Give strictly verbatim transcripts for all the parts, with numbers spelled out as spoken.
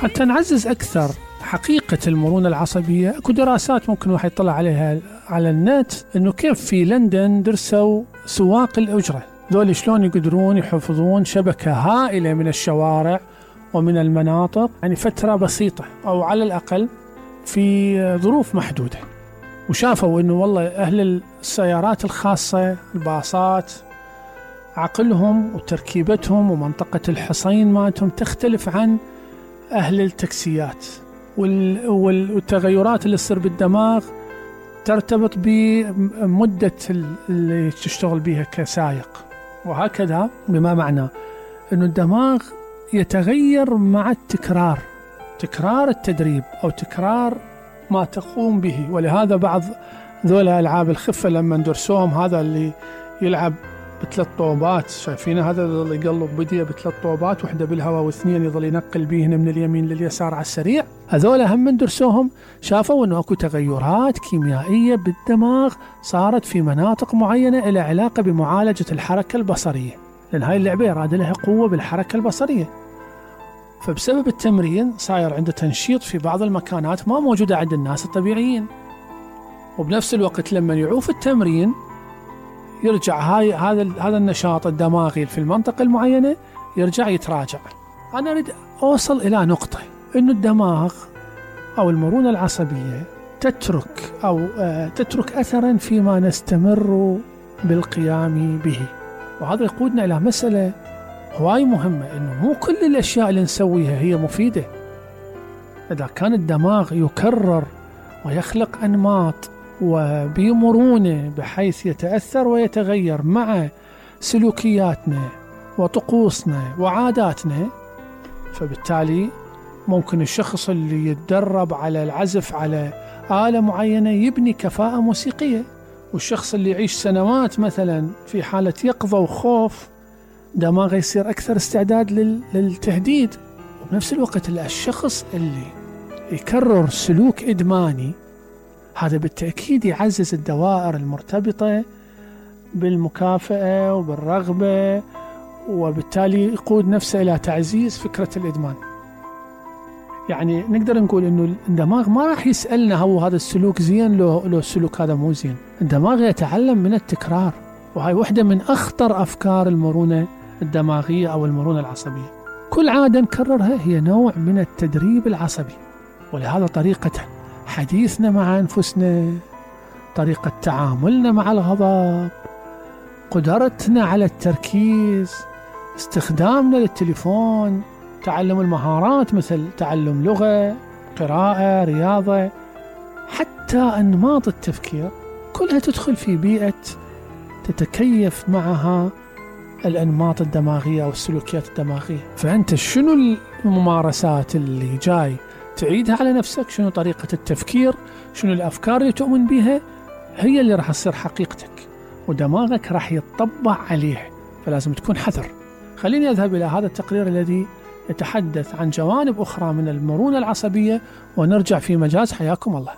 حتى نعزز أكثر حقيقة المرونة العصبية، اكو دراسات ممكن واحد يطلع عليها على النت انه كيف في لندن درسوا سواق الأجرة، ذول شلون يقدرون يحفظون شبكة هائلة من الشوارع ومن المناطق يعني فترة بسيطة أو على الأقل في ظروف محدودة. وشافوا انه والله اهل السيارات الخاصة الباصات عقلهم وتركيبتهم ومنطقة الحصين مالتهم تختلف عن أهل التاكسيات، والتغيرات اللي تصير بالدماغ ترتبط بمدة اللي تشتغل بها كسائق، وهكذا بما معنى أنه الدماغ يتغير مع التكرار، تكرار التدريب أو تكرار ما تقوم به. ولهذا بعض ذولا ألعاب الخفة لما ندرسوهم، هذا اللي يلعب بثلاث طوبات، شايفين هذا اللي يقلب بديه بثلاث طوبات، وحده بالهواء واثنين يظل ينقل بيهن من اليمين لليسار على السريع، هذولا هم من درسوهم شافوا انه اكو تغيرات كيميائيه بالدماغ صارت في مناطق معينه إلى علاقه بمعالجه الحركه البصريه، لان هاي اللعبه يراد لها قوه بالحركه البصريه، فبسبب التمرين صاير عنده تنشيط في بعض المكانات ما موجوده عند الناس الطبيعيين. وبنفس الوقت لما يعوف التمرين يرجع هاي هذا هذا النشاط الدماغي في المنطقة المعينة يرجع يتراجع. أنا أريد أوصل إلى نقطة إنه الدماغ أو المرونة العصبية تترك أو آه تترك أثرا فيما نستمر بالقيام به، وهذا يقودنا إلى مسألة هواي مهمة، إنه مو كل الأشياء اللي نسويها هي مفيدة. إذا كان الدماغ يكرر ويخلق أنماط وبمرونة بحيث يتأثر ويتغير مع سلوكياتنا وطقوسنا وعاداتنا، فبالتالي ممكن الشخص اللي يتدرب على العزف على آلة معينة يبني كفاءة موسيقية، والشخص اللي يعيش سنوات مثلا في حالة يقظة وخوف دماغه يصير أكثر استعداد للتهديد. وبنفس الوقت الشخص اللي يكرر سلوك إدماني هذا بالتأكيد يعزز الدوائر المرتبطة بالمكافأة وبالرغبة، وبالتالي يقود نفسه إلى تعزيز فكرة الإدمان. يعني نقدر نقول إنه الدماغ ما راح يسألنا هو هذا السلوك زين لو لو السلوك هذا مو زين، الدماغ يتعلم من التكرار، وهي واحدة من أخطر أفكار المرونة الدماغية أو المرونة العصبية. كل عادة نكررها هي نوع من التدريب العصبي، ولهذا طريقة حديثنا مع أنفسنا، طريقة تعاملنا مع الغضب، قدرتنا على التركيز، استخدامنا للتليفون، تعلم المهارات مثل تعلم لغة، قراءة، رياضة، حتى أنماط التفكير كلها تدخل في بيئة تتكيف معها الأنماط الدماغية أو السلوكيات الدماغية. فأنت شنو الممارسات اللي جاي تعيدها على نفسك، شنو طريقة التفكير، شنو الأفكار اللي تؤمن بها، هي اللي راح تصير حقيقتك، ودماغك راح يتطبع عليه، فلازم تكون حذر. خليني أذهب إلى هذا التقرير الذي يتحدث عن جوانب أخرى من المرونة العصبية ونرجع في مجاز. حياكم الله.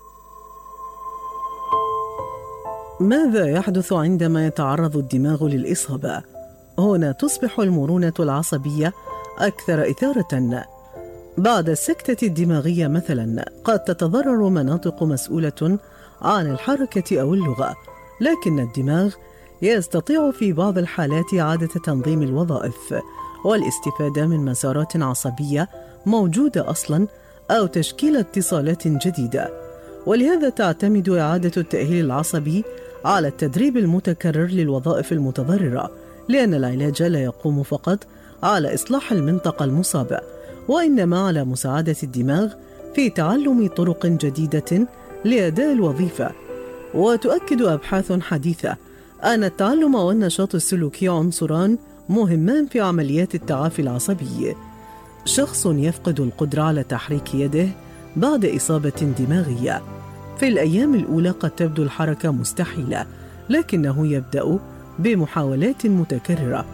ماذا يحدث عندما يتعرض الدماغ للإصابة؟ هنا تصبح المرونة العصبية أكثر إثارة. بعد السكتة الدماغية مثلا قد تتضرر مناطق مسؤولة عن الحركة أو اللغة، لكن الدماغ يستطيع في بعض الحالات إعادة تنظيم الوظائف والاستفادة من مسارات عصبية موجودة أصلا أو تشكيل اتصالات جديدة. ولهذا تعتمد إعادة التأهيل العصبي على التدريب المتكرر للوظائف المتضررة، لأن العلاج لا يقوم فقط على إصلاح المنطقة المصابة، وإنما على مساعدة الدماغ في تعلم طرق جديدة لأداء الوظيفة. وتؤكد أبحاث حديثة أن التعلم والنشاط السلوكي عنصران مهمان في عمليات التعافي العصبي. شخص يفقد القدرة على تحريك يده بعد إصابة دماغية، في الأيام الأولى قد تبدو الحركة مستحيلة، لكنه يبدأ بمحاولات متكررة